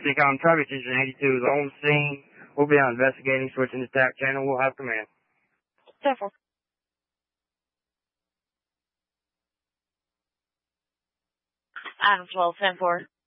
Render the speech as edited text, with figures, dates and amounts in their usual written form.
CCOM Traffic Engine 82 is on scene. We'll be on investigating, switching to TAC channel. We'll have command. 10-4. Adam 12, 10-4.